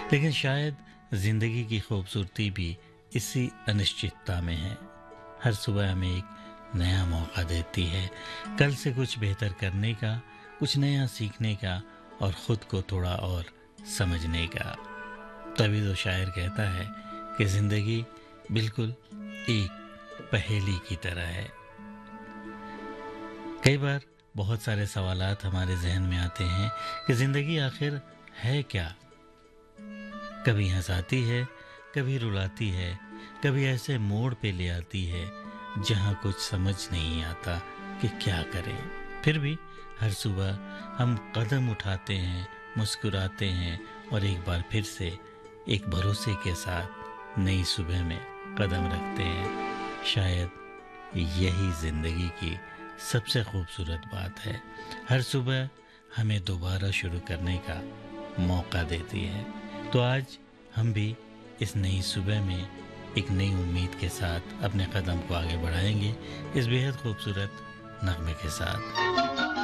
लेकिन शायद ज़िंदगी की खूबसूरती भी इसी अनिश्चितता में है। हर सुबह हमें एक नया मौका देती है, कल से कुछ बेहतर करने का, कुछ नया सीखने का और ख़ुद को थोड़ा और समझने का। तभी तो शायर कहता है कि ज़िंदगी बिल्कुल एक पहेली की तरह है। कई बार बहुत सारे सवालात हमारे जहन में आते हैं कि ज़िंदगी आखिर है क्या। कभी हंसाती है, कभी रुलाती है, कभी ऐसे मोड़ पे ले आती है जहाँ कुछ समझ नहीं आता कि क्या करें। फिर भी हर सुबह हम कदम उठाते हैं, मुस्कुराते हैं और एक बार फिर से एक भरोसे के साथ नई सुबह में कदम रखते हैं। शायद यही ज़िंदगी की सबसे खूबसूरत बात है। हर सुबह हमें दोबारा शुरू करने का मौका देती है। तो आज हम भी इस नई सुबह में एक नई उम्मीद के साथ अपने कदम को आगे बढ़ाएंगे इस बेहद खूबसूरत नगमे के साथ।